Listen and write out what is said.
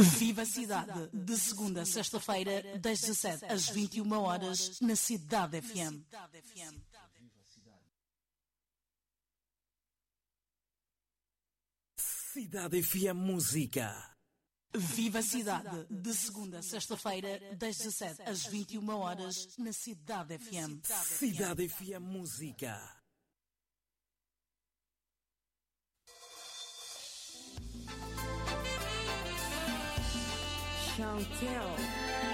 Viva a cidade, de segunda a sexta-feira, das 17 às 21 horas, na Cidade FM. Cidade FM Música. Viva a cidade, de segunda a sexta-feira, das 17 às 21 horas, na Cidade FM. Cidade FM Música. Chantel.